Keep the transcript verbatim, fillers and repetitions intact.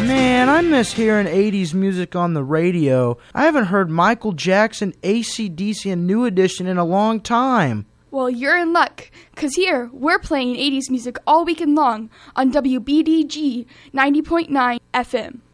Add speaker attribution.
Speaker 1: Man, I miss hearing eighties music on the radio. I haven't heard Michael Jackson, A C D C, and New Edition in a long time.
Speaker 2: Well, you're in luck, because here, we're playing eighties music all weekend long on W B D G ninety point nine F M.